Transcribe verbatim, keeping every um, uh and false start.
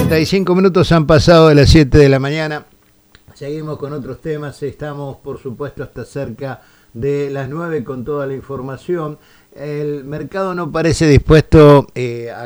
cuarenta y cinco minutos han pasado de las siete de la mañana. Seguimos con otros temas. Estamos, por supuesto, hasta cerca de las nueve con toda la información. El mercado no parece dispuesto eh, a